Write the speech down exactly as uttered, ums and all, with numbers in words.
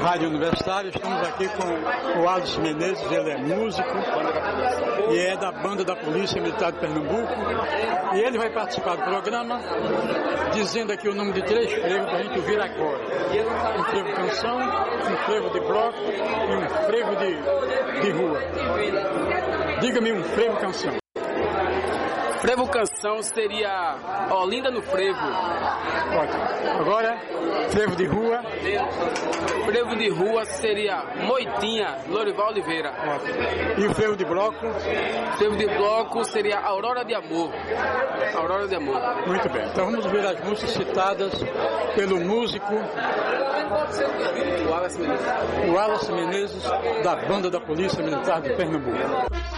Rádio Universitária. Estamos aqui com o Alisson Menezes, ele é músico e é da banda da Polícia Militar de Pernambuco. E ele vai participar do programa dizendo aqui o nome de três frevos para a gente ouvir agora. Um frevo canção, um frevo de bloco e um frevo de, de rua. Diga-me um frevo canção. Frevo canção seria Olinda no Frevo. Ótimo. Agora, frevo de rua. Frevo de rua seria Moitinha, Lorival Oliveira. Ótimo. E o frevo de bloco? Frevo de bloco seria Aurora de Amor. Aurora de Amor. Muito bem. Então vamos ver as músicas citadas pelo músico O Wallace Menezes. o Wallace Menezes, da banda da Polícia Militar de Pernambuco.